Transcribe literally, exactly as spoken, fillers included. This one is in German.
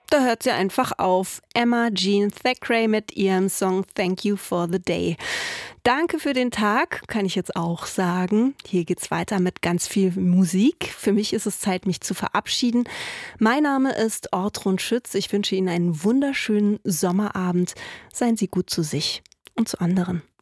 Da hört sie einfach auf. Emma Jean Thackeray mit ihrem Song Thank You for the Day. Danke für den Tag, kann ich jetzt auch sagen. Hier geht's weiter mit ganz viel Musik. Für mich ist es Zeit, mich zu verabschieden. Mein Name ist Ortrun Schütz. Ich wünsche Ihnen einen wunderschönen Sommerabend. Seien Sie gut zu sich und zu anderen.